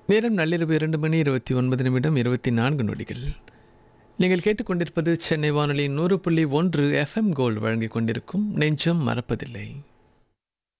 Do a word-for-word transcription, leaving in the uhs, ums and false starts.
நேரம் நள்ளிரவு இரண்டு மணி இருபத்தி ஒன்பது நிமிடம் இருபத்தி நான்கு நொடிகள். நீங்கள் கேட்டுக்கொண்டிருப்பது சென்னை வானொலி நூறு புள்ளி ஒன்று எஃப்எம் கோல்டு வழங்கிக் கொண்டிருக்கும் நெஞ்சம் மறப்பதில்லை.